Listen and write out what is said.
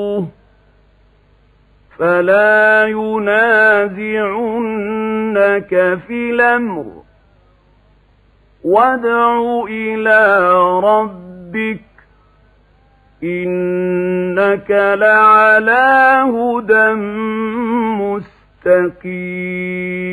فلا ينازعنك في الأمر وادع إلى ربك إنك لعلى هدى مستقيم.